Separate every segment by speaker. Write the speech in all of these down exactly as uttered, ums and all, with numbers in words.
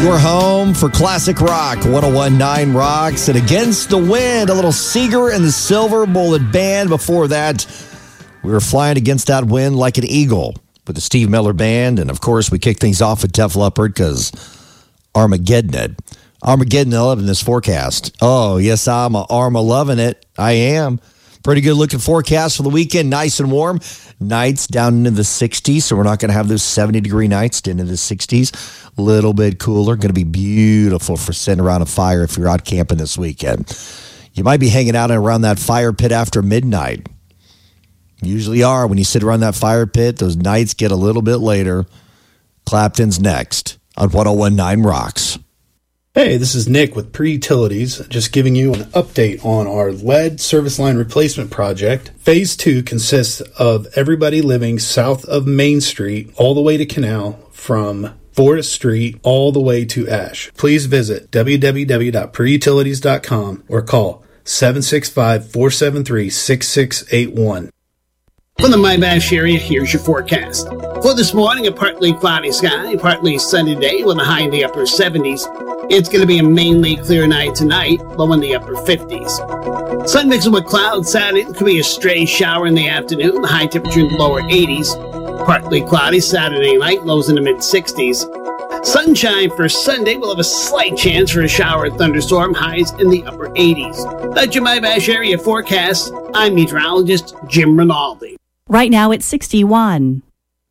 Speaker 1: Your home for classic rock, one oh one point nine Rocks. And Against the Wind, a little Seeger and the Silver Bullet Band. Before that, we were flying against that wind like an eagle with the Steve Miller Band. And, of course, we kicked things off with Def Leppard because Armageddon it. Armageddon eleven, this forecast. Oh, yes, I'm a Arma loving it. I am. Pretty good looking forecast for the weekend. Nice and warm. Nights down into the sixties, so we're not going to have those seventy-degree nights down into the sixties. A little bit cooler. Going to be beautiful for sitting around a fire if you're out camping this weekend. You might be hanging out around that fire pit after midnight. Usually are. When you sit around that fire pit, those nights get a little bit later. Clapton's next on one oh one point nine Rocks.
Speaker 2: Hey, this is Nick with Pre-Utilities, just giving you an update on our lead service line replacement project. Phase two consists of everybody living south of Main Street all the way to Canal, from Forest Street all the way to Ash. Please visit w w w dot pre utilities dot com or call seven six five, four seven three, six six eight one.
Speaker 3: From the Mybash area, here's your forecast. For this morning, a partly cloudy sky, partly sunny day with a high in the upper seventies. It's going to be a mainly clear night tonight, low in the upper fifties. Sun mixing with clouds Saturday. It could be a stray shower in the afternoon, high temperature in the lower eighties. Partly cloudy Saturday night, lows in the mid sixties. Sunshine for Sunday. We'll have a slight chance for a shower or thunderstorm, highs in the upper eighties. That's your Mybash area forecast. I'm meteorologist Jim Rinaldi.
Speaker 4: Right now it's sixty-one.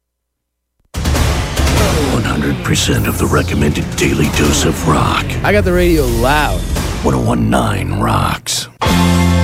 Speaker 5: one hundred percent of the recommended daily dose of rock.
Speaker 6: I got the radio loud.
Speaker 5: one oh one point nine Rocks.